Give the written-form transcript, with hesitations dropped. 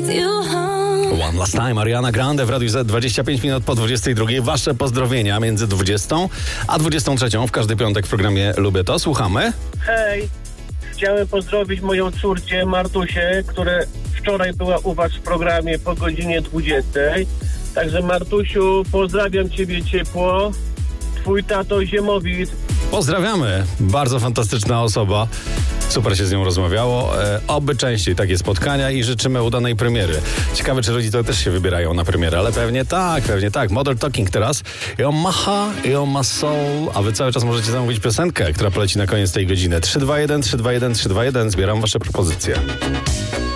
One Last Time, Ariana Grande w Radiu Z, 25 minut po 22. Wasze pozdrowienia między 20 a 23 w każdy piątek w programie Lubię To. Słuchamy. Hej, chciałem pozdrowić moją córkę Martusię, która wczoraj była u was w programie po godzinie 20. Także Martusiu, pozdrawiam ciebie ciepło. Twój tato Ziemowit. Pozdrawiamy. Bardzo fantastyczna osoba. Super się z nią rozmawiało. Oby częściej takie spotkania i życzymy udanej premiery. Ciekawe, czy rodzice też się wybierają na premierę, ale pewnie tak. Modern Talking teraz. Yo Maha, Yo Ma Soul. A wy cały czas możecie zamówić piosenkę, która poleci na koniec tej godziny. 321, 321, 321. Zbieram wasze propozycje.